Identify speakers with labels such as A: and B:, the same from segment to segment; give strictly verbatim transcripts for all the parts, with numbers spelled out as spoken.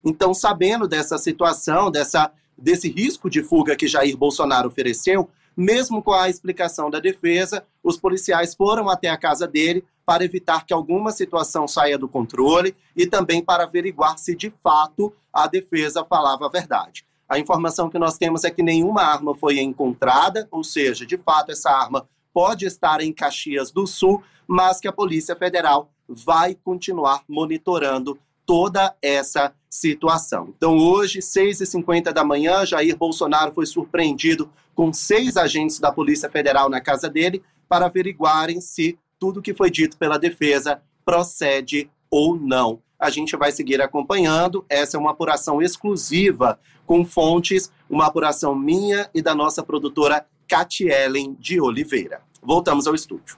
A: Então, sabendo dessa situação, dessa, desse risco de fuga que Jair Bolsonaro ofereceu, mesmo com a explicação da defesa, os policiais foram até a casa dele para evitar que alguma situação saia do controle e também para averiguar se de fato a defesa falava a verdade. A informação que nós temos é que nenhuma arma foi encontrada, ou seja, de fato essa arma pode estar em Caxias do Sul, mas que a Polícia Federal vai continuar monitorando toda essa situação. Então hoje, seis e cinquenta da manhã, Jair Bolsonaro foi surpreendido com seis agentes da Polícia Federal na casa dele para averiguarem se tudo que foi dito pela defesa procede ou não. A gente vai seguir acompanhando, essa é uma apuração exclusiva com fontes, uma apuração minha e da nossa produtora Catielen de Oliveira. Voltamos ao estúdio.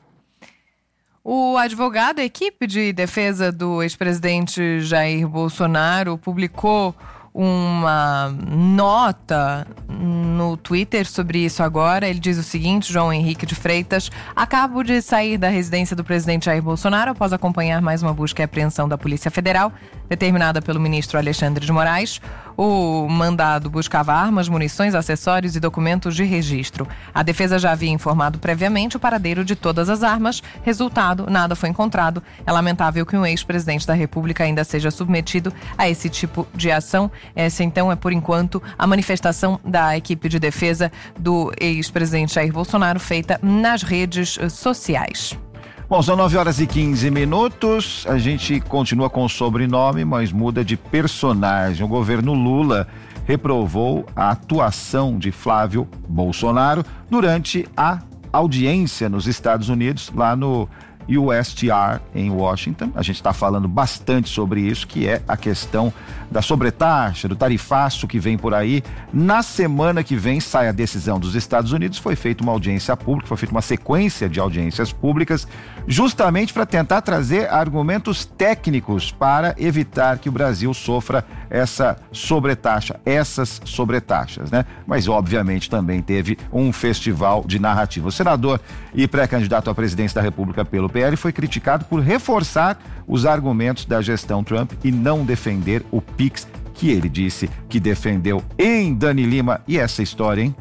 B: O advogado, a equipe de defesa do ex-presidente Jair Bolsonaro publicou uma nota no Twitter sobre isso agora. Ele diz o seguinte: João Henrique de Freitas, acabo de sair da residência do presidente Jair Bolsonaro após acompanhar mais uma busca e apreensão da Polícia Federal, determinada pelo ministro Alexandre de Moraes. O mandado buscava armas, munições, acessórios e documentos de registro. A defesa já havia informado previamente o paradeiro de todas as armas. Resultado, nada foi encontrado. É lamentável que um ex-presidente da República ainda seja submetido a esse tipo de ação. Essa, então, é, por enquanto, a manifestação da equipe de defesa do ex-presidente Jair Bolsonaro feita nas redes sociais.
C: Bom, são nove horas e quinze minutos, a gente continua com o sobrenome, mas muda de personagem. O governo Lula reprovou a atuação de Flávio Bolsonaro durante a audiência nos Estados Unidos, lá no U S T R em Washington. A gente está falando bastante sobre isso, que é a questão da sobretaxa, do tarifaço que vem por aí. Na semana que vem sai a decisão dos Estados Unidos. Foi feita uma audiência pública, foi feita uma sequência de audiências públicas, justamente para tentar trazer argumentos técnicos para evitar que o Brasil sofra essa sobretaxa, essas sobretaxas, né? Mas obviamente também teve um festival de narrativa. O senador e pré-candidato à presidência da República pelo P L foi criticado por reforçar os argumentos da gestão Trump e não defender o Pix, que ele disse que defendeu em Dani Lima. E essa história, hein?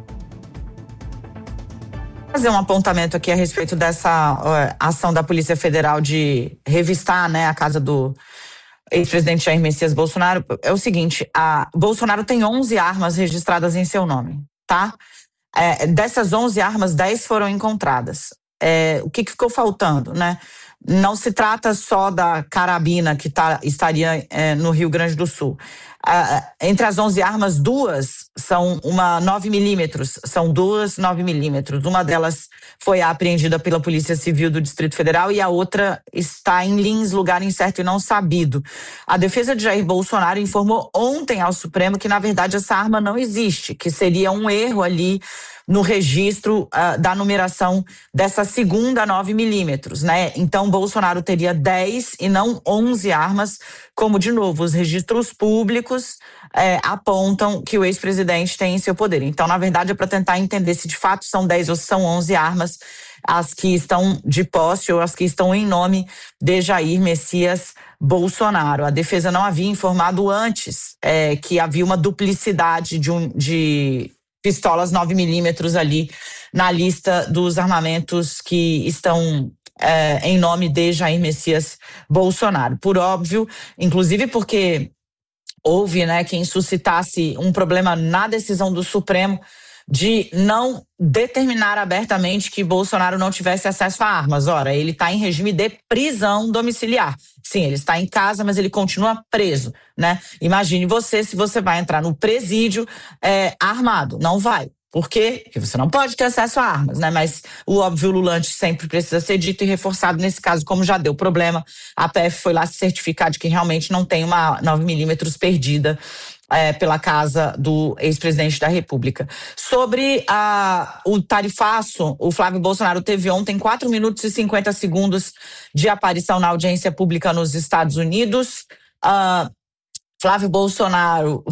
D: Fazer um apontamento aqui a respeito dessa uh, ação da Polícia Federal de revistar, né, a casa do ex-presidente Jair Messias Bolsonaro. É o seguinte, a Bolsonaro tem onze armas registradas em seu nome, tá? É, dessas onze armas, dez foram encontradas. É, o que, que ficou faltando, né? Não se trata só da carabina que tá, estaria é, no Rio Grande do Sul. Ah, entre as onze armas, duas são uma nove milímetros, são duas nove milímetros. Uma delas foi apreendida pela Polícia Civil do Distrito Federal e a outra está em Lins, lugar incerto e não sabido. A defesa de Jair Bolsonaro informou ontem ao Supremo que, na verdade, essa arma não existe, que seria um erro ali no registro uh, da numeração dessa segunda nove milímetros, né? Então, Bolsonaro teria dez e não onze armas, como, de novo, os registros públicos eh, apontam que o ex-presidente tem em seu poder. Então, na verdade, é para tentar entender se de fato são dez ou se são onze armas as que estão de posse ou as que estão em nome de Jair Messias Bolsonaro. A defesa não havia informado antes eh, que havia uma duplicidade de um... De pistolas nove milímetros ali na lista dos armamentos que estão é, em nome de Jair Messias Bolsonaro. Por óbvio, inclusive porque houve, né, quem suscitasse um problema na decisão do Supremo de não determinar abertamente que Bolsonaro não tivesse acesso a armas. Ora, ele está em regime de prisão domiciliar. Sim, ele está em casa, mas ele continua preso, né? Imagine você se você vai entrar no presídio é, armado. Não vai. Por quê? Porque você não pode ter acesso a armas, né? Mas o óbvio ululante sempre precisa ser dito e reforçado nesse caso, como já deu problema. A P F foi lá se certificar de que realmente não tem uma nove milímetros perdida É, pela casa do ex-presidente da República. Sobre a, o tarifaço, o Flávio Bolsonaro teve ontem quatro minutos e cinquenta segundos de aparição na audiência pública nos Estados Unidos. Uh, Flávio Bolsonaro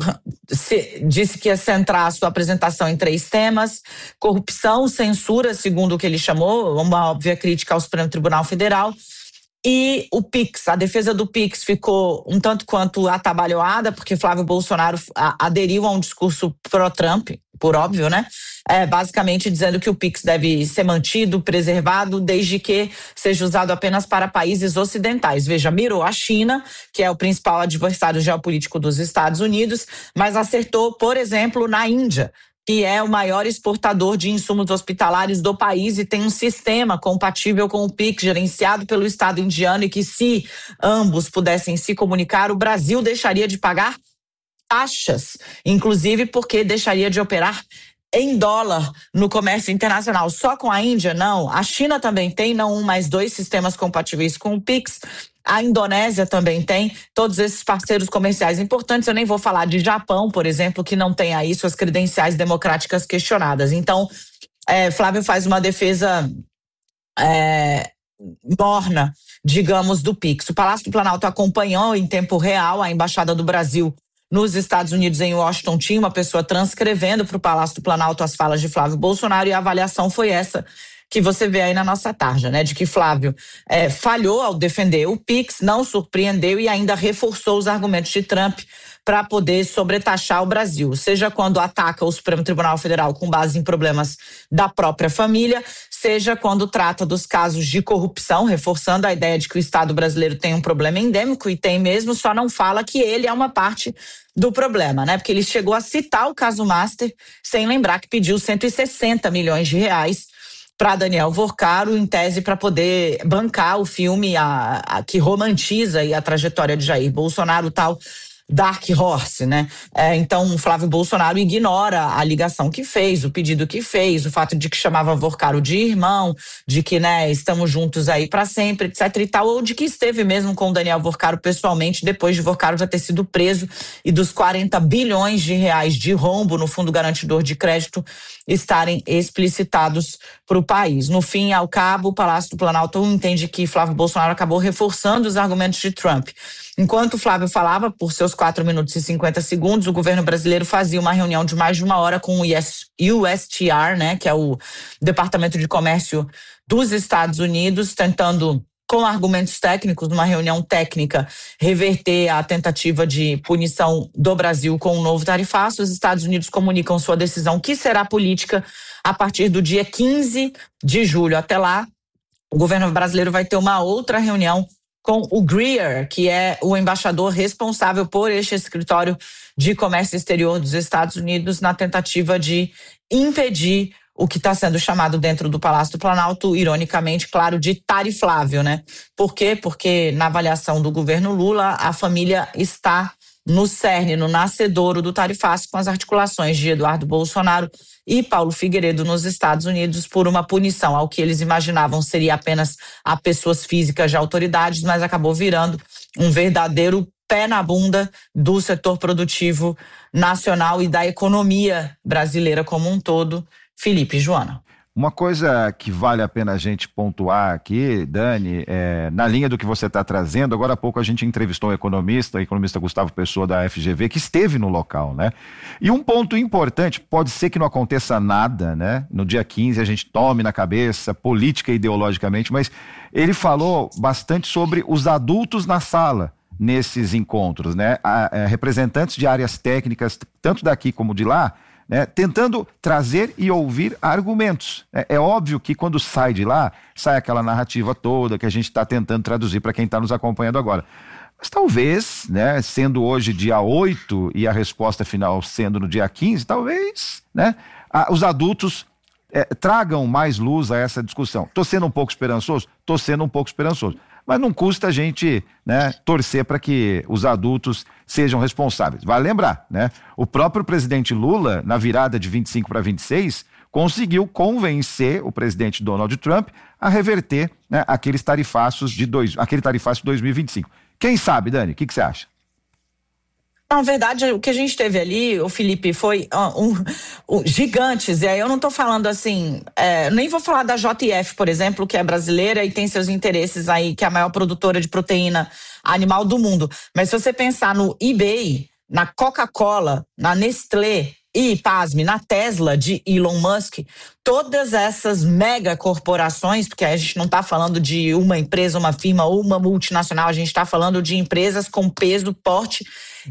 D: se, disse que ia centrar a sua apresentação em três temas: corrupção, censura, segundo o que ele chamou, uma óbvia crítica ao Supremo Tribunal Federal, E o Pix, a defesa do Pix ficou um tanto quanto atabalhoada, porque Flávio Bolsonaro aderiu a um discurso pró-Trump, por óbvio, né? É, basicamente dizendo que o Pix deve ser mantido, preservado, desde que seja usado apenas para países ocidentais. Veja, mirou a China, que é o principal adversário geopolítico dos Estados Unidos, mas acertou, por exemplo, na Índia, que é o maior exportador de insumos hospitalares do país e tem um sistema compatível com o Pix, gerenciado pelo Estado indiano, e que, se ambos pudessem se comunicar, o Brasil deixaria de pagar taxas, inclusive porque deixaria de operar em dólar no comércio internacional. Só com a Índia, não. A China também tem, não um, mas dois sistemas compatíveis com o Pix. A Indonésia também tem, todos esses parceiros comerciais importantes. Eu nem vou falar de Japão, por exemplo, que não tem aí suas credenciais democráticas questionadas. Então, é, Flávio faz uma defesa é, morna, digamos, do Pix. O Palácio do Planalto acompanhou em tempo real a Embaixada do Brasil nos Estados Unidos, em Washington. Tinha uma pessoa transcrevendo para o Palácio do Planalto as falas de Flávio Bolsonaro, e a avaliação foi essa que você vê aí na nossa tarja, né? De que Flávio é, falhou ao defender o Pix, não surpreendeu e ainda reforçou os argumentos de Trump para poder sobretaxar o Brasil, seja quando ataca o Supremo Tribunal Federal com base em problemas da própria família, seja quando trata dos casos de corrupção, reforçando a ideia de que o Estado brasileiro tem um problema endêmico, e tem mesmo, só não fala que ele é uma parte do problema, né? Porque ele chegou a citar o caso Master, sem lembrar que pediu cento e sessenta milhões de reais para Daniel Vorcaro, em tese para poder bancar o filme a, a, que romantiza aí a trajetória de Jair Bolsonaro, o tal Dark Horse, né? É, então, Flávio Bolsonaro ignora a ligação que fez, o pedido que fez, o fato de que chamava Vorcaro de irmão, de que, né, estamos juntos aí para sempre, etc e tal, ou de que esteve mesmo com o Daniel Vorcaro pessoalmente, depois de Vorcaro já ter sido preso e dos quarenta bilhões de reais de rombo no Fundo Garantidor de Crédito estarem explicitados para o país. No fim, ao cabo, o Palácio do Planalto entende que Flávio Bolsonaro acabou reforçando os argumentos de Trump. Enquanto Flávio falava por seus quatro minutos e cinquenta segundos, o governo brasileiro fazia uma reunião de mais de uma hora com o U S T R, né, que é o Departamento de Comércio dos Estados Unidos, tentando, com argumentos técnicos, numa reunião técnica, reverter a tentativa de punição do Brasil com um novo tarifaço. Os Estados Unidos comunicam sua decisão, que será política, a partir do dia quinze de julho. Até lá, o governo brasileiro vai ter uma outra reunião com o Greer, que é o embaixador responsável por este escritório de comércio exterior dos Estados Unidos, na tentativa de impedir o que está sendo chamado dentro do Palácio do Planalto, ironicamente, claro, de tariflável, né? Por quê? Porque, na avaliação do governo Lula, a família está no cerne, no nascedouro do tarifaço, com as articulações de Eduardo Bolsonaro e Paulo Figueiredo nos Estados Unidos por uma punição ao que eles imaginavam seria apenas a pessoas físicas de autoridades, mas acabou virando um verdadeiro pé na bunda do setor produtivo nacional e da economia brasileira como um todo. Felipe e Joana.
C: Uma coisa que vale a pena a gente pontuar aqui, Dani, é, na linha do que você está trazendo, agora há pouco a gente entrevistou um economista, o economista Gustavo Pessoa da F G V, que esteve no local, né? E um ponto importante, pode ser que não aconteça nada, né? No dia quinze a gente tome na cabeça, política e ideologicamente, mas ele falou bastante sobre os adultos na sala nesses encontros, né? A, a, representantes de áreas técnicas, tanto daqui como de lá, né, tentando trazer e ouvir argumentos. É, é óbvio que quando sai de lá, sai aquela narrativa toda que a gente está tentando traduzir para quem está nos acompanhando agora. Mas talvez, né, sendo hoje dia oito e a resposta final sendo no dia quinze, talvez, né, a, os adultos é, tragam mais luz a essa discussão. Estou sendo um pouco esperançoso? Estou sendo um pouco esperançoso. Mas não custa a gente, né, torcer para que os adultos sejam responsáveis. Vale lembrar, né? O próprio presidente Lula, na virada de vinte e cinco para vinte e seis, conseguiu convencer o presidente Donald Trump a reverter, né, aqueles tarifaços de dois, aquele tarifaço de dois mil e vinte e cinco. Quem sabe, Dani? O que, que você acha?
D: Na verdade, o que a gente teve ali, o Felipe, foi um, um, gigantes. E aí eu não estou falando assim, é, nem vou falar da J F, por exemplo, que é brasileira e tem seus interesses aí, que é a maior produtora de proteína animal do mundo. Mas se você pensar no eBay, na Coca-Cola, na Nestlé e, pasme, na Tesla de Elon Musk, todas essas mega corporações, porque a gente não está falando de uma empresa, uma firma ou uma multinacional, a gente está falando de empresas com peso, porte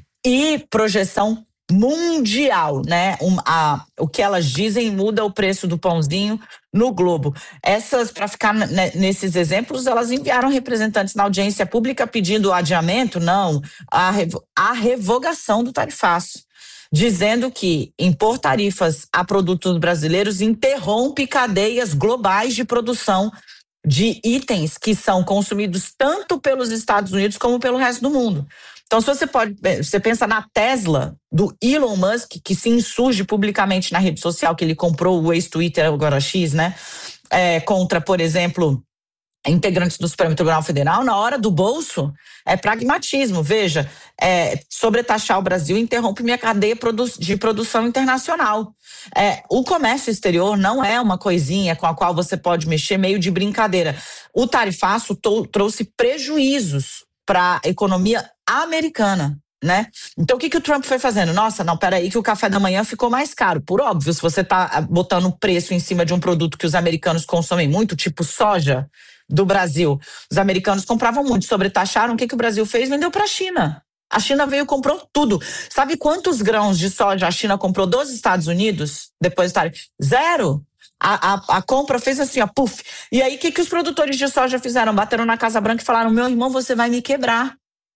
D: e projeção mundial, né? Um, a, o que elas dizem muda o preço do pãozinho no globo. Essas, para ficar n- nesses exemplos, elas enviaram representantes na audiência pública pedindo o adiamento, não, a, revo, a revogação do tarifaço, dizendo que impor tarifas a produtos brasileiros interrompe cadeias globais de produção de itens que são consumidos tanto pelos Estados Unidos como pelo resto do mundo. Então, se você pode, você pensa na Tesla do Elon Musk, que se insurge publicamente na rede social, que ele comprou o ex-Twitter, agora X, né? É, contra, por exemplo, integrantes do Supremo Tribunal Federal, na hora do bolso, é pragmatismo. Veja, é, sobretaxar o Brasil interrompe minha cadeia de produção internacional. É, o comércio exterior não é uma coisinha com a qual você pode mexer meio de brincadeira. O tarifaço to- trouxe prejuízos para a economia americana, né? Então o que, que o Trump foi fazendo? Nossa, não, peraí que o café da manhã ficou mais caro. Por óbvio, se você está botando um preço em cima de um produto que os americanos consomem muito, tipo soja do Brasil, os americanos compravam muito, sobretaxaram, o que, que o Brasil fez? Vendeu para a China. A China veio e comprou tudo. Sabe quantos grãos de soja a China comprou dos Estados Unidos? Depois de zero. A, a, a compra fez assim, ó, puf. E aí, o que, que os produtores de soja fizeram? Bateram na Casa Branca e falaram, meu irmão, você vai me quebrar.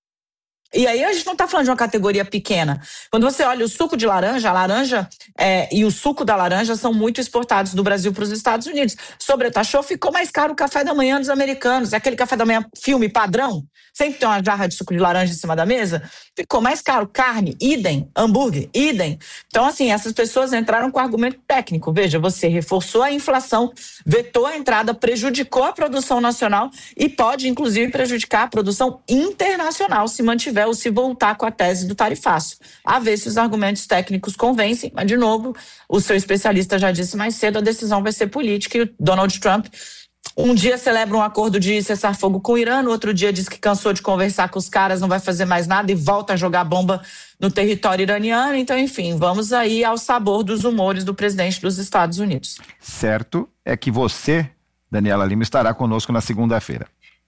D: E aí a gente não está falando de uma categoria pequena. Quando você olha o suco de laranja, a laranja é, e o suco da laranja são muito exportados do Brasil para os Estados Unidos. Sobretaxou, ficou mais caro o café da manhã dos americanos. Aquele café da manhã filme padrão, sempre tem uma jarra de suco de laranja em cima da mesa, ficou mais caro. Carne, idem. Hambúrguer, idem. Então, assim, essas pessoas entraram com argumento técnico. Veja, você reforçou a inflação, vetou a entrada, prejudicou a produção nacional e pode, inclusive, prejudicar a produção internacional se mantiver ou se voltar com a tese do tarifaço. A ver se os argumentos técnicos convencem, mas, de novo, o seu especialista já disse mais cedo, a decisão vai ser política e o Donald Trump um dia celebra um acordo de cessar-fogo com o Irã, no outro dia diz que cansou de conversar com os caras, não vai fazer mais nada e volta a jogar bomba no território iraniano. Então, enfim, vamos aí ao sabor dos humores do presidente dos Estados Unidos.
C: Certo é que você, Daniela Lima, estará conosco na segunda-feira.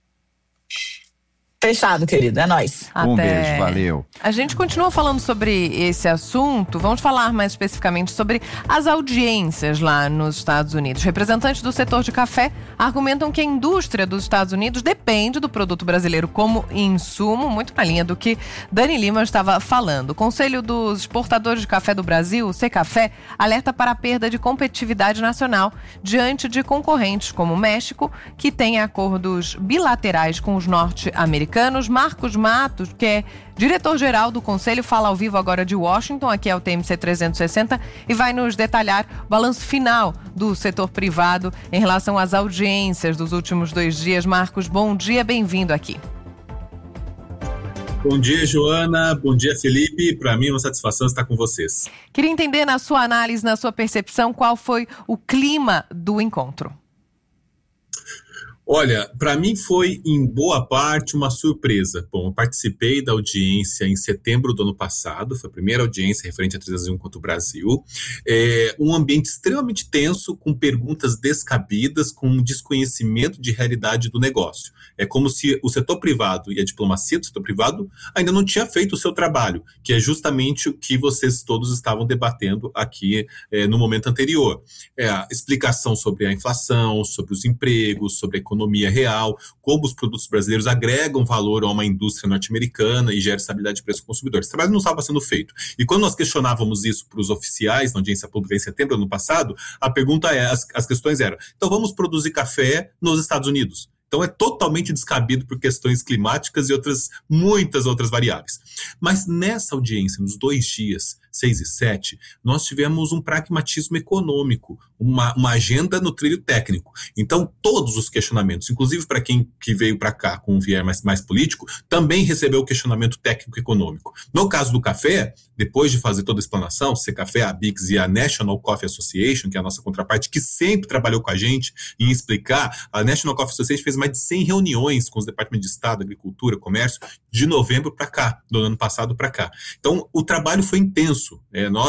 D: Fechado, querido. É nóis.
C: Um
B: Até.
C: beijo, valeu.
B: A gente continua falando sobre esse assunto. Vamos falar mais especificamente sobre as audiências lá nos Estados Unidos. Representantes do setor de café argumentam que a indústria dos Estados Unidos depende do produto brasileiro como insumo, muito na linha do que Dani Lima estava falando. O Conselho dos Exportadores de Café do Brasil, o Secafé, alerta para a perda de competitividade nacional diante de concorrentes como o México, que tem acordos bilaterais com os norte-americanos. Marcos Matos, que é diretor-geral do Conselho, fala ao vivo agora de Washington, aqui é o T M C trezentos e sessenta, e vai nos detalhar o balanço final do setor privado em relação às audiências dos últimos dois dias. Marcos, bom dia, bem-vindo aqui.
E: Bom dia, Joana. Bom dia, Felipe. Para mim é uma satisfação estar com vocês.
B: Queria entender, na sua análise, na sua percepção, qual foi o clima do encontro?
E: Olha, para mim foi, em boa parte, uma surpresa. Bom, eu participei da audiência em setembro do ano passado, foi a primeira audiência referente a trezentos e um contra o Brasil. É um ambiente extremamente tenso, com perguntas descabidas, com um desconhecimento de realidade do negócio. É como se o setor privado e a diplomacia do setor privado ainda não tinha feito o seu trabalho, que é justamente o que vocês todos estavam debatendo aqui é, no momento anterior. É a explicação sobre a inflação, sobre os empregos, sobre a economia, economia real, como os produtos brasileiros agregam valor a uma indústria norte-americana e geram estabilidade de preço ao consumidor. Esse trabalho não estava sendo feito. E quando nós questionávamos isso para os oficiais na audiência pública em setembro do ano passado, a pergunta é, as, as questões eram, então vamos produzir café nos Estados Unidos? Então é totalmente descabido por questões climáticas e outras, muitas outras variáveis. Mas nessa audiência, nos dois dias, seis e sete, nós tivemos um pragmatismo econômico, uma, uma agenda no trilho técnico. Então todos os questionamentos, inclusive para quem que veio para cá com um viés mais, mais político, também recebeu o questionamento técnico-econômico. No caso do café, depois de fazer toda a explanação, Secafé, a B I C S e a National Coffee Association, que é a nossa contraparte, que sempre trabalhou com a gente em explicar, a National Coffee Association fez mais de cem reuniões com os departamentos de Estado, Agricultura, Comércio, de novembro para cá, do ano passado para cá. Então, o trabalho foi intenso. É, nós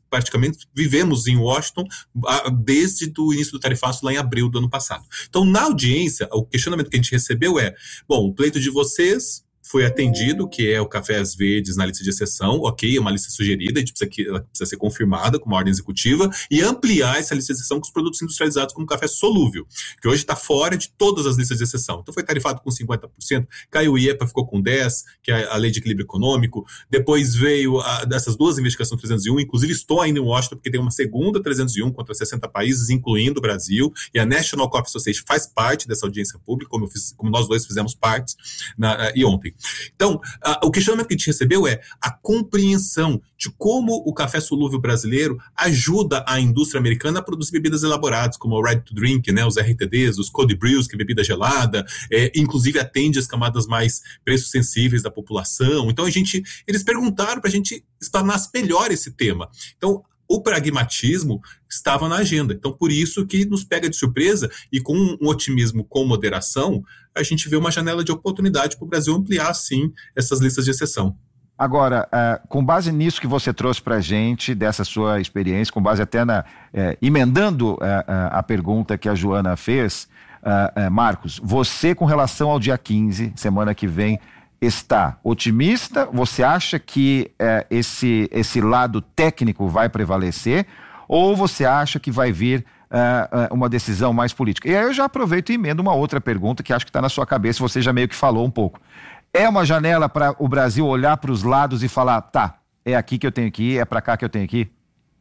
E: praticamente vivemos em Washington desde o início do tarifaço lá em abril do ano passado. Então, na audiência, o questionamento que a gente recebeu é, bom, o pleito de vocês foi atendido, que é o Cafés Verdes na lista de exceção, ok, é uma lista sugerida, a gente precisa que ela precisa ser confirmada com uma ordem executiva e ampliar essa lista de exceção com os produtos industrializados como café solúvel, que hoje está fora de todas as listas de exceção. Então foi tarifado com cinquenta por cento, caiu o I E P A, ficou com dez por cento, que é a Lei de Equilíbrio Econômico, depois veio a, dessas duas investigações trezentos e um, inclusive estou ainda em Washington, porque tem uma segunda trezentos e um contra sessenta países, incluindo o Brasil, e a National Coffee Association faz parte dessa audiência pública, como, eu fiz, como nós dois fizemos parte na, e ontem. Então, a, o questionamento que a gente recebeu é a compreensão de como o café solúvel brasileiro ajuda a indústria americana a produzir bebidas elaboradas, como o Ready to Drink, né, os R T Ds, os Cold Brews, que é bebida gelada, é, inclusive atende as camadas mais preços sensíveis da população. Então, a gente, eles perguntaram para a gente explanar melhor esse tema. Então, o pragmatismo estava na agenda. Então, por isso que nos pega de surpresa e com um otimismo com moderação, a gente vê uma janela de oportunidade para o Brasil ampliar, sim, essas listas de exceção.
C: Agora, uh, com base nisso que você trouxe para a gente, dessa sua experiência, com base até na... Uh, emendando uh, uh, a pergunta que a Joana fez, uh, uh, Marcos, você com relação ao dia quinze, semana que vem, está otimista? Você acha que é, esse, esse lado técnico vai prevalecer? Ou você acha que vai vir é, uma decisão mais política? E aí eu já aproveito e emendo uma outra pergunta que acho que está na sua cabeça, você já meio que falou um pouco. É uma janela para o Brasil olhar para os lados e falar, tá, é aqui que eu tenho que ir, é para cá que eu tenho que ir?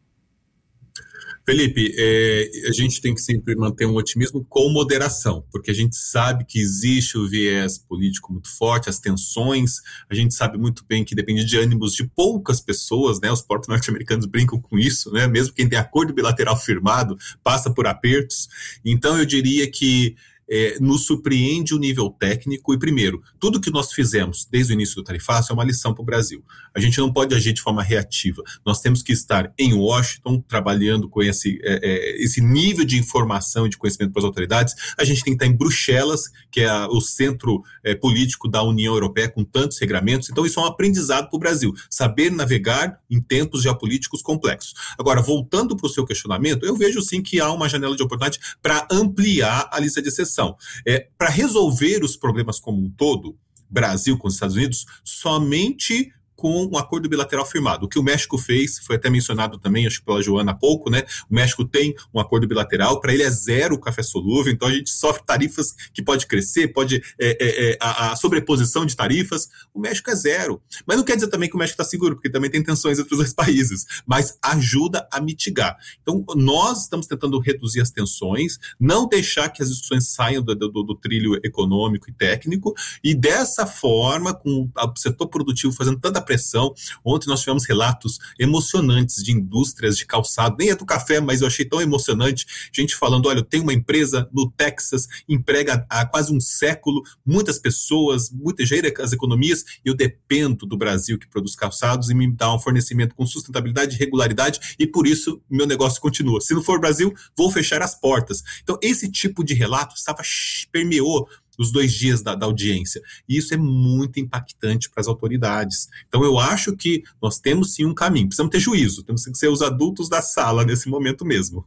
E: Felipe, é, a gente tem que sempre manter um otimismo com moderação, porque a gente sabe que existe o viés político muito forte, as tensões, a gente sabe muito bem que depende de ânimos de poucas pessoas, né? Os próprios norte-americanos brincam com isso, né? Mesmo quem tem acordo bilateral firmado passa por apertos. Então eu diria que É, nos surpreende o nível técnico e, primeiro, tudo que nós fizemos desde o início do tarifaço é uma lição para o Brasil. A gente não pode agir de forma reativa. Nós temos que estar em Washington, trabalhando com esse, é, é, esse nível de informação e de conhecimento para as autoridades. A gente tem que estar em Bruxelas, que é a, o centro é, político da União Europeia, com tantos regramentos. Então, isso é um aprendizado para o Brasil. Saber navegar em tempos geopolíticos complexos. Agora, voltando para o seu questionamento, eu vejo sim que há uma janela de oportunidade para ampliar a lista de exceção. É, para resolver os problemas como um todo, Brasil com os Estados Unidos, somente com um acordo bilateral firmado. O que o México fez, foi até mencionado também, acho que pela Joana há pouco, né? O México tem um acordo bilateral, para ele é zero o café solúvel, então a gente sofre tarifas que pode crescer, pode é, é, é, a, a sobreposição de tarifas, o México é zero. Mas não quer dizer também que o México está seguro, porque também tem tensões entre os dois países, mas ajuda a mitigar. Então, nós estamos tentando reduzir as tensões, não deixar que as discussões saiam do, do, do trilho econômico e técnico, e dessa forma, com o setor produtivo fazendo tanta pressão. Ontem nós tivemos relatos emocionantes de indústrias de calçado, nem é do café, mas eu achei tão emocionante, gente falando, olha, eu tenho uma empresa no Texas, emprega há quase um século, muitas pessoas, muita gira as economias, e eu dependo do Brasil que produz calçados e me dá um fornecimento com sustentabilidade e regularidade, e por isso meu negócio continua. Se não for Brasil, vou fechar as portas. Então, esse tipo de relato estava, permeou os dois dias da, da audiência. E isso é muito impactante para as autoridades. Então, eu acho que nós temos sim um caminho. Precisamos ter juízo. Temos que ser os adultos da sala nesse momento mesmo.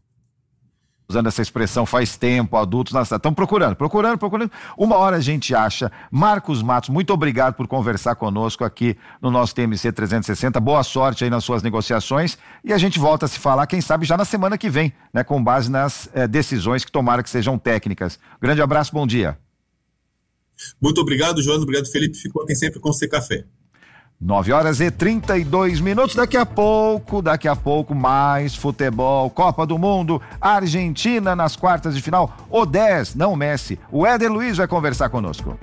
C: Usando essa expressão faz tempo, adultos na sala. Estão procurando, procurando, procurando. Uma hora a gente acha. Marcos Matos, muito obrigado por conversar conosco aqui no nosso T M C trezentos e sessenta. Boa sorte aí nas suas negociações. E a gente volta a se falar, quem sabe, já na semana que vem, né? Com base nas eh, decisões que tomara que sejam técnicas. Grande abraço, bom dia.
E: Muito obrigado, Joana. Obrigado, Felipe. Fiquem sempre com o C Café.
C: nove horas e trinta e dois minutos. Daqui a pouco, daqui a pouco, mais futebol. Copa do Mundo, Argentina nas quartas de final. O dez, não o Messi. O Éder Luiz vai conversar conosco.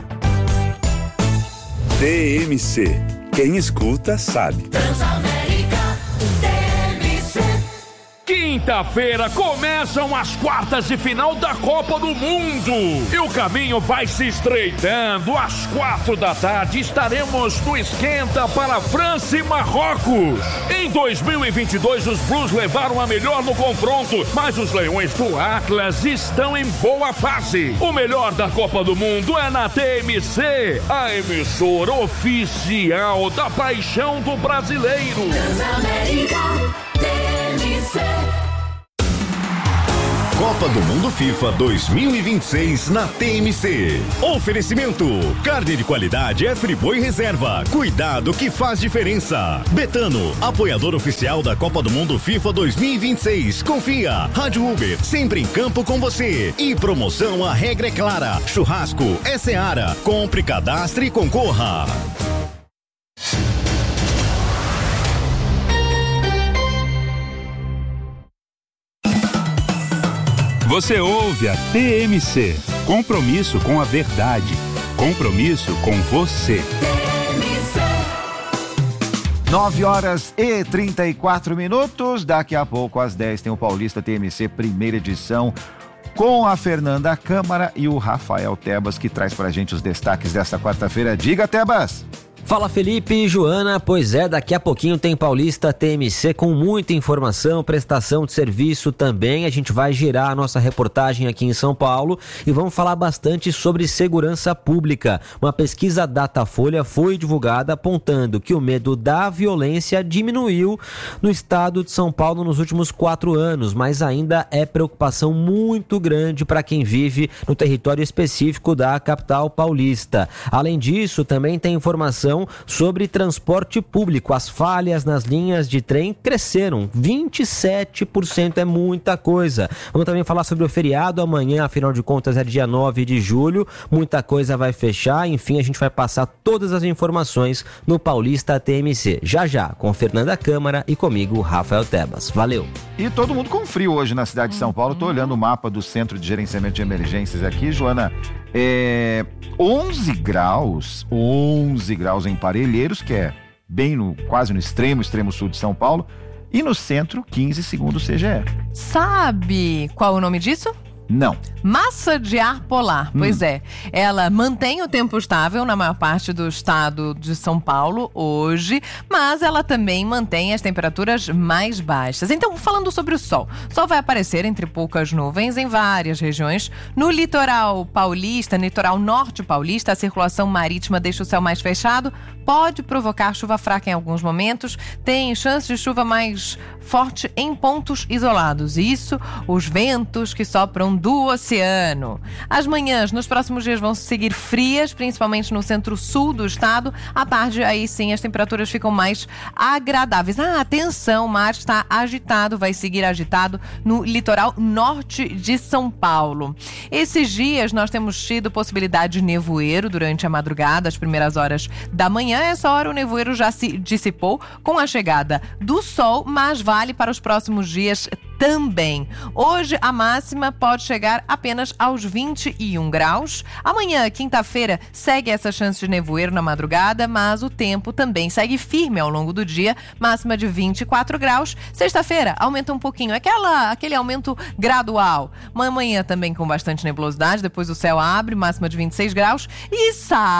F: T M C. Quem escuta, sabe.
G: Transamérica, T M C.
H: Quinta-feira começam as quartas de final da Copa do Mundo e o caminho vai se estreitando. Às quatro da tarde estaremos no esquenta para França e Marrocos. Em dois mil e vinte e dois os Blues levaram a melhor no confronto, mas os Leões do Atlas estão em boa fase. O melhor da Copa do Mundo é na T M C, a emissora oficial da paixão do brasileiro.
G: Transamérica, T M C.
I: Copa do Mundo FIFA dois mil e vinte e seis na T M C. Oferecimento: carne de qualidade é Friboi Reserva. Cuidado que faz diferença. Betano, apoiador oficial da Copa do Mundo FIFA dois mil e vinte e seis. Confia. Rádio Uber, sempre em campo com você. E promoção, a regra é clara. Churrasco é Seara. Compre, cadastre e concorra.
F: Você ouve a T M C. Compromisso com a verdade. Compromisso com você.
C: nove horas e trinta e quatro minutos. Daqui a pouco, às dez, tem o Paulista T M C, primeira edição, com a Fernanda Câmara e o Rafael Tebas, que traz pra gente os destaques desta quarta-feira. Diga, Tebas!
J: Fala, Felipe e Joana. Pois é, daqui a pouquinho tem Paulista T M C com muita informação, prestação de serviço também. A gente vai girar a nossa reportagem aqui em São Paulo e vamos falar bastante sobre segurança pública. Uma pesquisa Datafolha foi divulgada apontando que o medo da violência diminuiu no estado de São Paulo nos últimos quatro anos, mas ainda é preocupação muito grande para quem vive no território específico da capital paulista. Além disso, também tem informação sobre transporte público. As falhas nas linhas de trem cresceram vinte e sete por cento, é muita coisa. Vamos também falar sobre o feriado amanhã, afinal de contas é dia nove de julho, muita coisa vai fechar. Enfim, a gente vai passar todas as informações no Paulista T M C, já já, com Fernanda Câmara e comigo, Rafael Tebas. Valeu!
C: E todo mundo com frio hoje na cidade de São Paulo. Tô olhando o mapa do Centro de Gerenciamento de Emergências aqui, Joana. É onze graus, onze graus em Parelheiros, que é bem no, quase no extremo, extremo sul de São Paulo. E no centro, quinze, segundo o C G E.
B: Sabe qual é o nome disso?
C: Não.
B: Massa de ar polar, hum. Pois é. Ela mantém o tempo estável na maior parte do estado de São Paulo hoje, mas ela também mantém as temperaturas mais baixas. Então, falando sobre o sol. O sol vai aparecer entre poucas nuvens em várias regiões. No litoral paulista, no litoral norte paulista, a circulação marítima deixa o céu mais fechado, pode provocar chuva fraca em alguns momentos, tem chance de chuva mais forte em pontos isolados. Isso, os ventos que sopram do oceano. As manhãs nos próximos dias vão seguir frias, principalmente no centro-sul do estado. À tarde, aí sim, as temperaturas ficam mais agradáveis. Ah, atenção, o mar está agitado, vai seguir agitado no litoral norte de São Paulo. Esses dias nós temos tido possibilidade de nevoeiro durante a madrugada, as primeiras horas da manhã. Essa hora o nevoeiro já se dissipou com a chegada do sol, mas vale para os próximos dias também. Hoje a máxima pode chegar apenas aos vinte e um graus. Amanhã, quinta-feira, segue essa chance de nevoeiro na madrugada, mas o tempo também segue firme ao longo do dia, máxima de vinte e quatro graus. Sexta-feira aumenta um pouquinho, aquela, aquele aumento gradual. Amanhã também com bastante nebulosidade, depois o céu abre, máxima de vinte e seis graus. E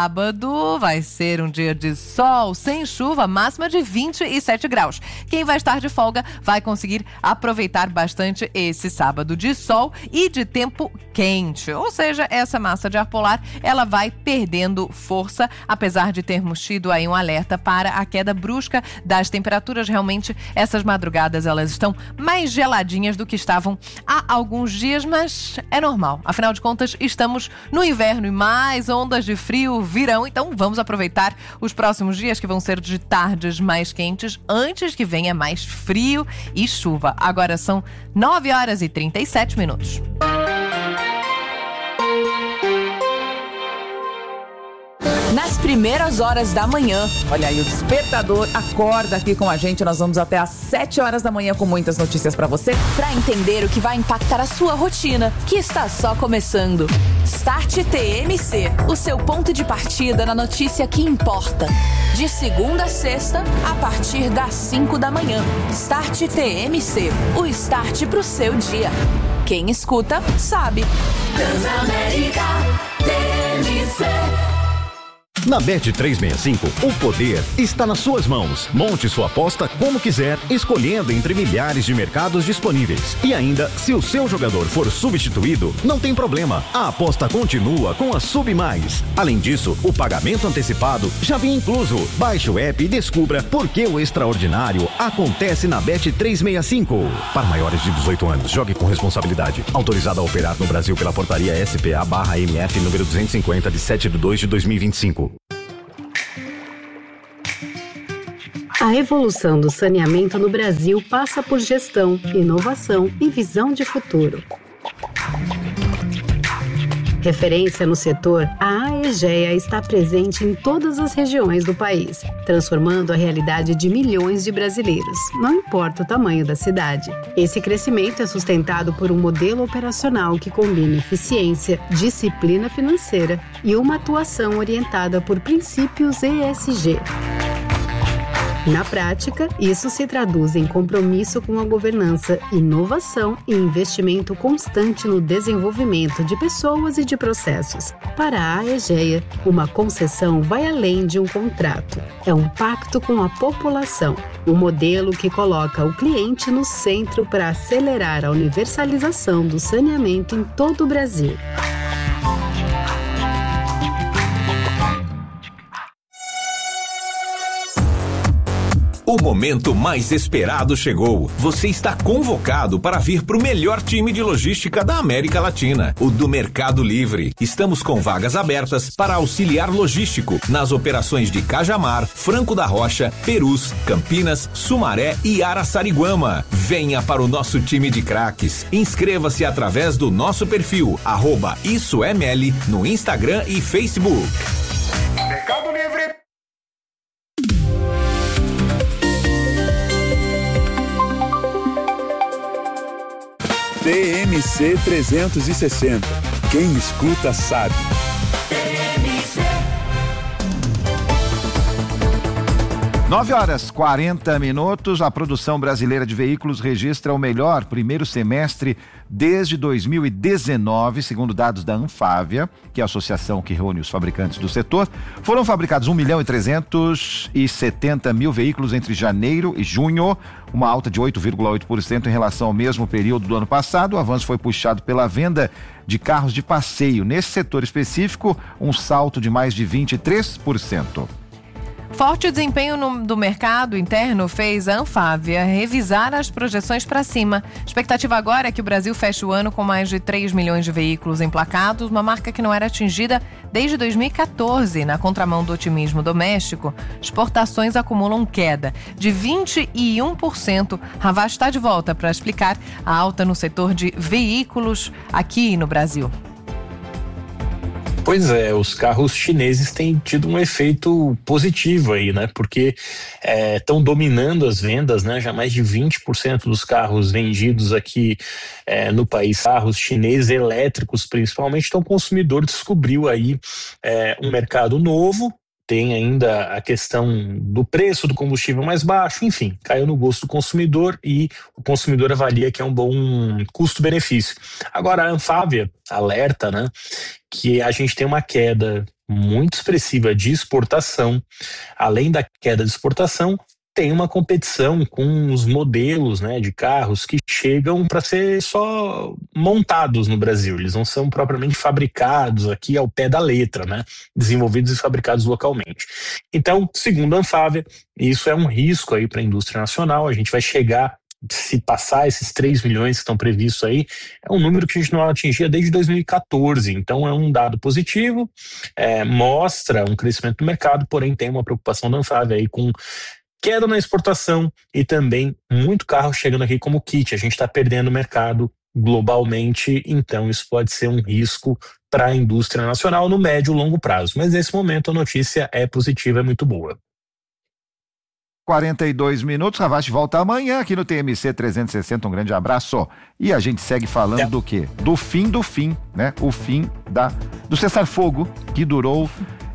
B: sábado vai ser um dia de sol, sem chuva, máxima de vinte e sete graus. Quem vai estar de folga vai conseguir aproveitar bastante esse sábado de sol e de tempo quente, ou seja, essa massa de ar polar ela vai perdendo força, apesar de termos tido aí um alerta para a queda brusca das temperaturas. Realmente essas madrugadas elas estão mais geladinhas do que estavam há alguns dias, mas é normal, afinal de contas estamos no inverno e mais ondas de frio virão, então vamos aproveitar os próximos dias que vão ser de tardes mais quentes antes que venha mais frio e chuva. Agora são nove horas e trinta e sete minutos.
K: Nas primeiras horas da manhã. Olha aí, o despertador acorda aqui com a gente. Nós vamos até às sete horas da manhã com muitas notícias pra você.
L: Pra entender o que vai impactar a sua rotina, que está só começando. Start T M C, o seu ponto de partida na notícia que importa. De segunda a sexta, a partir das cinco da manhã. Start T M C, o start pro seu dia. Quem escuta, sabe.
G: Transamérica T M C.
I: Na Bet trezentos e sessenta e cinco, o poder está nas suas mãos. Monte sua aposta como quiser, escolhendo entre milhares de mercados disponíveis. E ainda, se o seu jogador for substituído, não tem problema. A aposta continua com a Sub Mais. Além disso, o pagamento antecipado já vem incluso. Baixe o app e descubra por que o extraordinário acontece na Bet trezentos e sessenta e cinco. Para maiores de dezoito anos, jogue com responsabilidade. Autorizado a operar no Brasil pela portaria S P A barra M F número duzentos e cinquenta de sete de dois de dois mil e vinte e cinco.
M: A evolução do saneamento no Brasil passa por gestão, inovação e visão de futuro. Referência no setor, a Aegea está presente em todas as regiões do país, transformando a realidade de milhões de brasileiros, não importa o tamanho da cidade. Esse crescimento é sustentado por um modelo operacional que combina eficiência, disciplina financeira e uma atuação orientada por princípios E S G. Na prática, isso se traduz em compromisso com a governança, inovação e investimento constante no desenvolvimento de pessoas e de processos. Para a Aegea, uma concessão vai além de um contrato. É um pacto com a população, um modelo que coloca o cliente no centro para acelerar a universalização do saneamento em todo o Brasil.
N: O momento mais esperado chegou. Você está convocado para vir para o melhor time de logística da América Latina, o do Mercado Livre. Estamos com vagas abertas para auxiliar logístico nas operações de Cajamar, Franco da Rocha, Perus, Campinas, Sumaré e Araçariguama. Venha para o nosso time de craques. Inscreva-se através do nosso perfil, arroba Isso é Meli, no Instagram e Facebook.
O: Mercado Livre. T M C trezentos e sessenta. Quem escuta sabe.
C: nove horas e quarenta minutos, a produção brasileira de veículos registra o melhor primeiro semestre desde dois mil e dezenove, segundo dados da Anfávia, que é a associação que reúne os fabricantes do setor. Foram fabricados um milhão e trezentos e setenta mil veículos entre janeiro e junho, uma alta de oito vírgula oito por cento em relação ao mesmo período do ano passado. O avanço foi puxado pela venda de carros de passeio. Nesse setor específico, um salto de mais de vinte e três por cento.
B: Forte desempenho no, do mercado interno fez a Anfávia revisar as projeções para cima. A expectativa agora é que o Brasil feche o ano com mais de três milhões de veículos emplacados, uma marca que não era atingida desde dois mil e quatorze. Na contramão do otimismo doméstico, exportações acumulam queda de vinte e um por cento. Ravache está de volta para explicar a alta no setor de veículos aqui no Brasil.
P: Pois é, os carros chineses têm tido um efeito positivo aí, né? Porque estão é, dominando as vendas, né? Já mais de vinte por cento dos carros vendidos aqui é, no país, carros chineses elétricos principalmente, então o consumidor descobriu aí é, um mercado novo. Tem ainda a questão do preço do combustível mais baixo, enfim, caiu no gosto do consumidor e o consumidor avalia que é um bom custo-benefício. Agora a Anfávia alerta, né, que a gente tem uma queda muito expressiva de exportação. Além da queda de exportação, tem uma competição com os modelos, né, de carros que chegam para ser só montados no Brasil. Eles não são propriamente fabricados aqui ao pé da letra, né, desenvolvidos e fabricados localmente. Então, segundo a Anfávia, isso é um risco aí para a indústria nacional. A gente vai chegar, se passar esses três milhões que estão previstos aí, é um número que a gente não atingia desde dois mil e quatorze, então é um dado positivo, é, mostra um crescimento do mercado, porém tem uma preocupação da Anfávia aí com queda na exportação e também muito carro chegando aqui como kit. A gente está perdendo mercado globalmente, então isso pode ser um risco para a indústria nacional no médio e longo prazo. Mas nesse momento a notícia é positiva, é muito boa.
C: quarenta e dois minutos, Ravache volta amanhã aqui no T M C trezentos e sessenta, um grande abraço. E a gente segue falando é. do quê? Do fim do fim, né? O fim da, do cessar-fogo que durou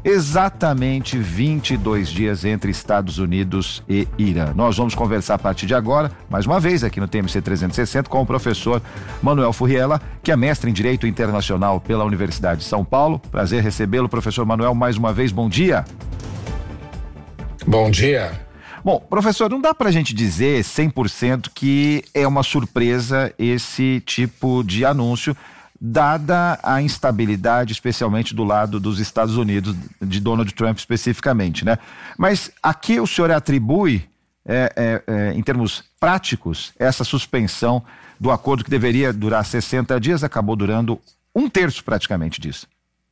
C: exatamente vinte e dois dias entre Estados Unidos e Irã. Nós vamos conversar a partir de agora, mais uma vez aqui no T M C trezentos e sessenta, com o professor Manuel Furriela, que é mestre em Direito Internacional pela Universidade de São Paulo. Prazer recebê-lo, professor Manuel, mais uma vez, bom dia.
Q: Bom dia.
C: Bom, professor, não dá pra gente dizer cem por cento que é uma surpresa esse tipo de anúncio, dada a instabilidade, especialmente do lado dos Estados Unidos, de Donald Trump especificamente, né? Mas a que o senhor atribui, é, é, é, em termos práticos, essa suspensão do acordo que deveria durar sessenta dias, acabou durando um terço praticamente disso?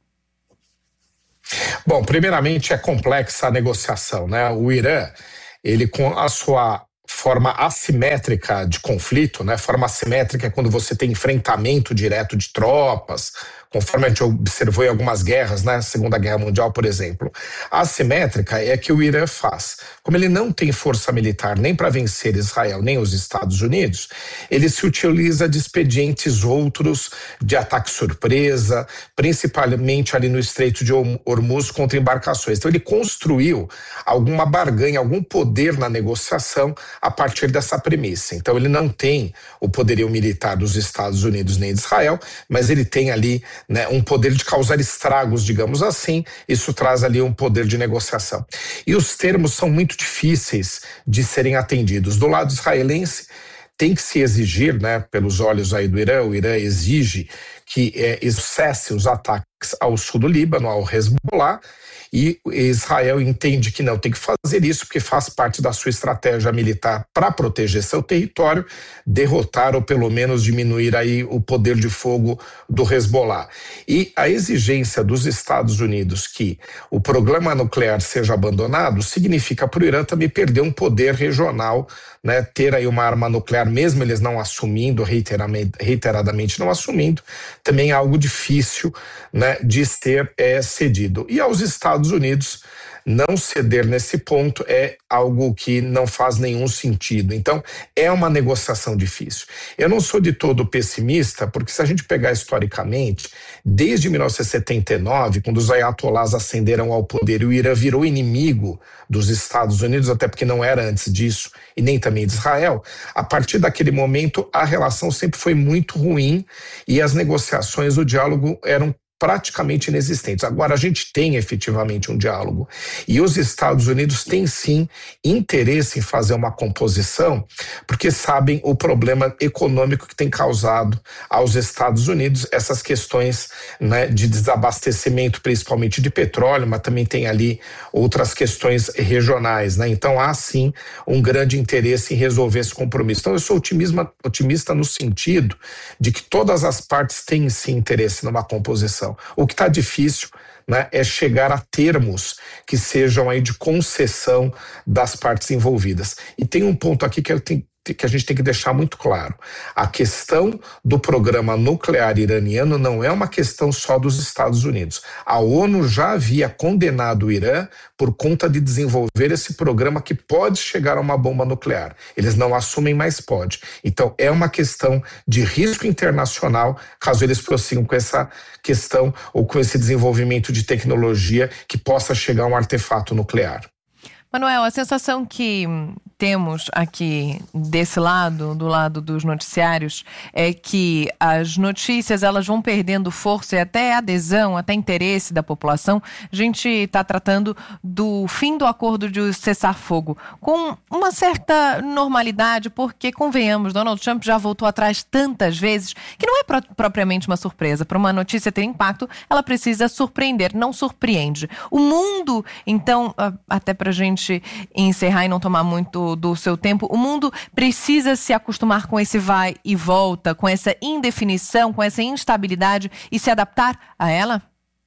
Q: Bom, primeiramente é complexa a negociação, né? O Irã, ele com a sua forma assimétrica de conflito, né? Forma assimétrica é quando você tem enfrentamento direto de tropas, conforme a gente observou em algumas guerras, né? Segunda Guerra Mundial, por exemplo. A assimétrica é que o Irã faz. Como ele não tem força militar nem para vencer Israel, nem os Estados Unidos, ele se utiliza de expedientes outros, de ataque surpresa, principalmente ali no Estreito de Hormuz contra embarcações. Então ele construiu alguma barganha, algum poder na negociação a partir dessa premissa. Então ele não tem o poderio militar dos Estados Unidos nem de Israel, mas ele tem ali, né, um poder de causar estragos, digamos assim. Isso traz ali um poder de negociação. E os termos são muito difíceis de serem atendidos. Do lado israelense, tem que se exigir, né, pelos olhos aí do Irã, o Irã exige que é, cesse os ataques ao sul do Líbano, ao Hezbollah, e Israel entende que não tem que fazer isso porque faz parte da sua estratégia militar para proteger seu território, derrotar ou pelo menos diminuir aí o poder de fogo do Hezbollah. E a exigência dos Estados Unidos que o programa nuclear seja abandonado significa para o Irã também perder um poder regional, né, ter aí uma arma nuclear, mesmo eles não assumindo, reiteradamente, reiteradamente não assumindo, também é algo difícil, né, de ser é, cedido. E aos Estados Unidos não ceder nesse ponto é algo que não faz nenhum sentido. Então, é uma negociação difícil. Eu não sou de todo pessimista, porque se a gente pegar historicamente, desde mil novecentos e setenta e nove, quando os ayatollahs ascenderam ao poder e o Irã virou inimigo dos Estados Unidos, até porque não era antes disso, e nem também de Israel, a partir daquele momento a relação sempre foi muito ruim e as negociações, o diálogo eram praticamente inexistentes. Agora a gente tem efetivamente um diálogo e os Estados Unidos têm sim interesse em fazer uma composição porque sabem o problema econômico que tem causado aos Estados Unidos essas questões, né, de desabastecimento, principalmente de petróleo, mas também tem ali outras questões regionais, né? Então há sim um grande interesse em resolver esse compromisso. Então eu sou otimista, otimista no sentido de que todas as partes têm sim interesse numa composição. O que está difícil, né, é chegar a termos que sejam aí de concessão das partes envolvidas. E tem um ponto aqui que eu tenho, que a gente tem que deixar muito claro. A questão do programa nuclear iraniano não é uma questão só dos Estados Unidos. A ONU já havia condenado o Irã por conta de desenvolver esse programa que pode chegar a uma bomba nuclear. Eles não assumem, mas pode. Então é uma questão de risco internacional caso eles prossigam com essa questão ou com esse desenvolvimento de tecnologia que possa chegar a um artefato nuclear.
B: Manuel, a sensação que temos aqui desse lado, do lado dos noticiários, é que as notícias elas vão perdendo força e até adesão, até interesse da população. A gente está tratando do fim do acordo de cessar-fogo com uma certa normalidade, porque, convenhamos, Donald Trump já voltou atrás tantas vezes que não é pro- propriamente uma surpresa. Para uma notícia ter impacto, ela precisa surpreender, não surpreende. O mundo, então, até para a gente encerrar e não tomar muito do seu tempo, o mundo precisa se acostumar com esse vai e volta, com essa indefinição, com essa instabilidade e se adaptar a ela?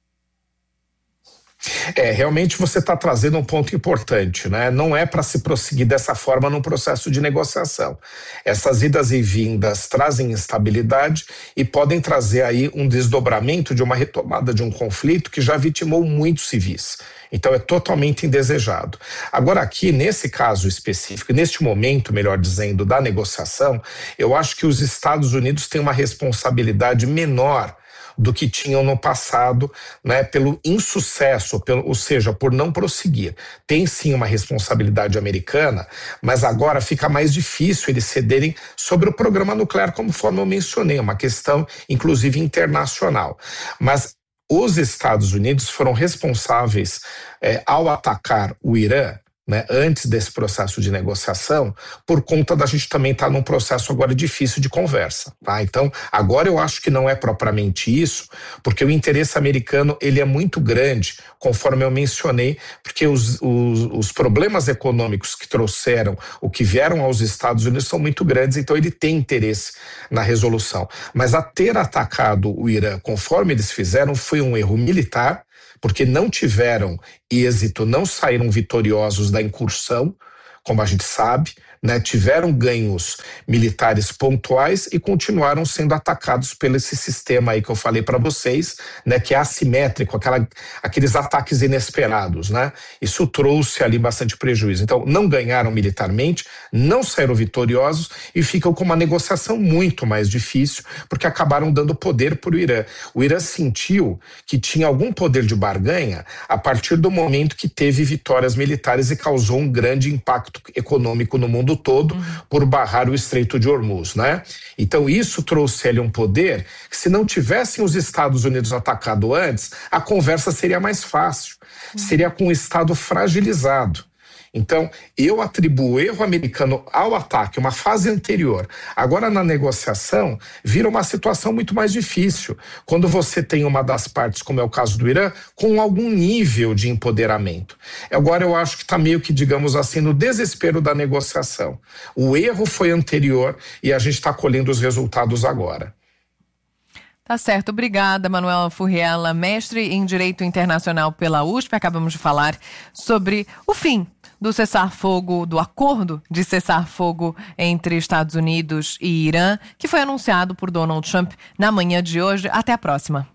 Q: É, realmente você está trazendo um ponto importante, né? Não é para se prosseguir dessa forma num processo de negociação. Essas idas e vindas trazem instabilidade e podem trazer aí um desdobramento de uma retomada de um conflito que já vitimou muitos civis. Então é totalmente indesejado. Agora aqui, nesse caso específico, neste momento, melhor dizendo, da negociação, eu acho que os Estados Unidos têm uma responsabilidade menor do que tinham no passado, né, pelo insucesso, pelo, ou seja, por não prosseguir. Tem sim uma responsabilidade americana, mas agora fica mais difícil eles cederem sobre o programa nuclear, conforme eu mencionei, uma questão inclusive internacional. Mas os Estados Unidos foram responsáveis é, ao atacar o Irã, né, antes desse processo de negociação, por conta da gente também estar tá num processo agora difícil de conversa, tá? Então, agora eu acho que não é propriamente isso, porque o interesse americano, ele é muito grande, conforme eu mencionei, porque os, os, os problemas econômicos que trouxeram, o que vieram aos Estados Unidos são muito grandes, então ele tem interesse na resolução. Mas a ter atacado o Irã, conforme eles fizeram, foi um erro militar, porque não tiveram êxito, não saíram vitoriosos da incursão, como a gente sabe, né? Tiveram ganhos militares pontuais e continuaram sendo atacados pelo esse sistema aí que eu falei para vocês, né? Que é assimétrico, aquela, aqueles ataques inesperados, né? Isso trouxe ali bastante prejuízo. Então, não ganharam militarmente, não saíram vitoriosos e ficam com uma negociação muito mais difícil, porque acabaram dando poder para o Irã. O Irã sentiu que tinha algum poder de barganha a partir do momento que teve vitórias militares e causou um grande impacto econômico no mundo todo, uhum, por barrar o Estreito de Hormuz, né? Então isso trouxe ele um poder que, se não tivessem os Estados Unidos atacado antes, a conversa seria mais fácil, uhum, seria com o Estado fragilizado. Então, eu atribuo o erro americano ao ataque, uma fase anterior. Agora, na negociação, vira uma situação muito mais difícil, quando você tem uma das partes, como é o caso do Irã, com algum nível de empoderamento. Agora, eu acho que está meio que, digamos assim, no desespero da negociação. O erro foi anterior e a gente está colhendo os resultados agora.
B: Tá certo, obrigada, Manuela Furriela, mestre em Direito Internacional pela U S P. Acabamos de falar sobre o fim do cessar-fogo, do acordo de cessar-fogo entre Estados Unidos e Irã, que foi anunciado por Donald Trump na manhã de hoje. Até a próxima.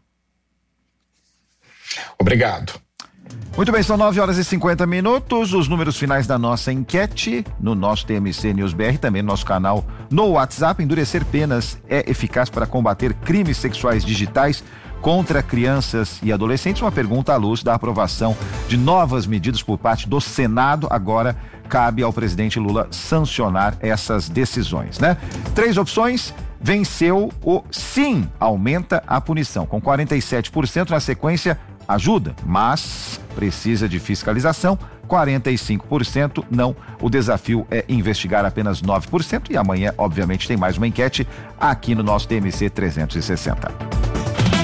Q: Obrigado.
C: Muito bem, são nove horas e cinquenta minutos. Os números finais da nossa enquete no nosso T M C News B R, também no nosso canal no WhatsApp. Endurecer penas é eficaz para combater crimes sexuais digitais contra crianças e adolescentes? Uma pergunta à luz da aprovação de novas medidas por parte do Senado. Agora cabe ao presidente Lula sancionar essas decisões, né? Três opções. Venceu o sim, aumenta a punição, com quarenta e sete por cento. Na sequência, ajuda, mas precisa de fiscalização, quarenta e cinco por cento não. O desafio é investigar, apenas nove por cento. E amanhã, obviamente, tem mais uma enquete aqui no nosso T M C trezentos e sessenta.